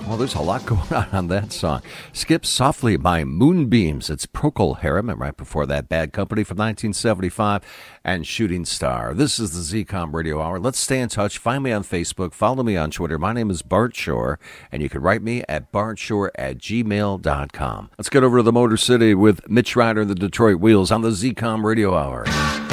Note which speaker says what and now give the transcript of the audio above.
Speaker 1: Well, there's a lot going on that song. Skip Softly by Moonbeams. It's Procol Harum, and right before that, Bad Company from 1975 and Shooting Star. This is the Z-Com Radio Hour. Let's stay in touch. Find me on Facebook. Follow me on Twitter. My name is Bart Shore, and you can write me at bartshore@gmail.com. Let's get over to the Motor City with Mitch Ryder and the Detroit Wheels on the Z-Com Radio Hour.